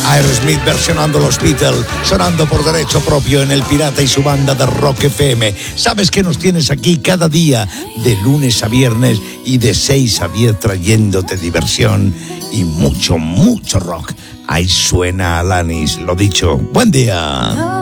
Aerosmith versionando los Beatles, sonando por derecho propio en El Pirata y su banda de Rock FM. Sabes que nos tienes aquí cada día, de lunes a viernes y de 6 a 10, trayéndote diversión y mucho, mucho rock. Ahí suena Alanis, lo dicho. Buen día.